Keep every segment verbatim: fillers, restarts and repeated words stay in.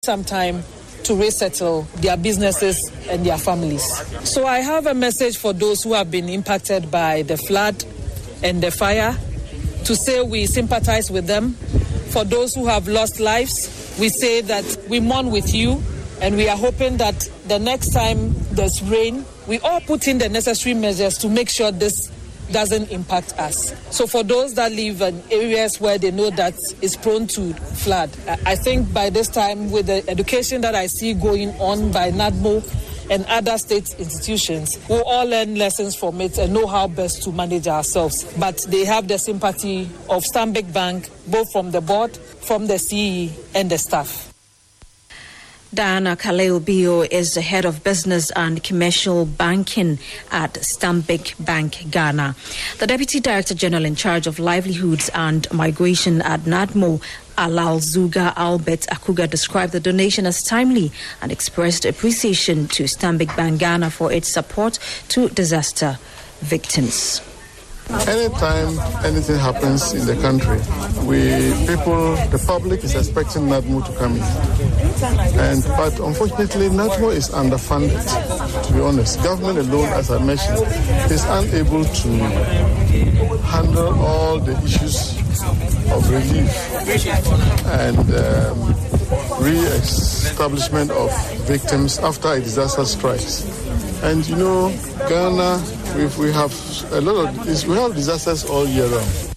some time to resettle their businesses and their families. So I have a message for those who have been impacted by the flood and the fire to say we sympathize with them. For those who have lost lives, we say that we mourn with you, and we are hoping that the next time there's rain, we all put in the necessary measures to make sure this doesn't impact us. So for those that live in areas where they know that it's prone to flood, I think by this time, with the education that I see going on by NADMO and other state institutions, we'll all learn lessons from it and know how best to manage ourselves. But they have the sympathy of Stanbic Bank, both from the board, from the C E, and the staff. Diana Kaleo-Bio is the head of business and commercial banking at Stanbic Bank Ghana. The deputy director general in charge of livelihoods and migration at NADMO, Alalzuga Albert Akuga, described the donation as timely and expressed appreciation to Stanbic Bank Ghana for its support to disaster victims. Anytime anything happens in the country, we people, the public is expecting NADMO to come in. And but unfortunately, NADMO is underfunded, to be honest. Government alone, as I mentioned, is unable to handle all the issues of relief and um, re-establishment of victims after a disaster strikes. And you know, Ghana, we we have a lot of we have disasters all year round.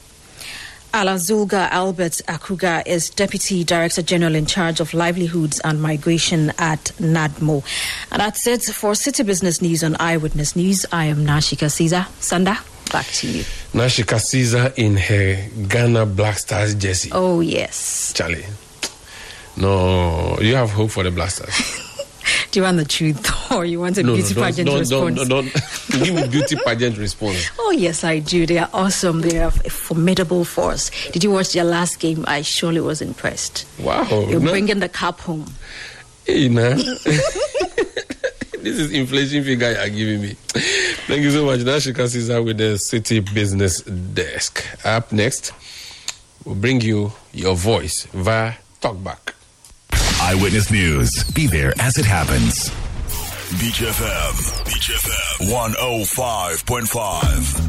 Alalzuga Albert Akuga is Deputy Director General in charge of livelihoods and migration at NADMO. And that's it for City Business News on Eyewitness News. I am Nashika Caesar. Sanda, back to you. Nashika Caesar in her Ghana Black Stars jersey. Oh, yes. Charlie. No, you have hope for the Black Stars. Do you want the truth or you want a no, beauty no, pageant don't, response? Don't, don't, don't. Give me beauty pageant response. Oh, yes, I do. They are awesome. They are a formidable force. Did you watch their last game? I surely was impressed. Wow. You're no. bringing the cup home. Hey, nah. This is inflation figure you are giving me. Thank you so much. Nashika Caesar with the City Business Desk. Up next, we'll bring you your voice via Talkback. Eyewitness News. Be there as it happens. Beach F M. Beach F M. one oh five point five.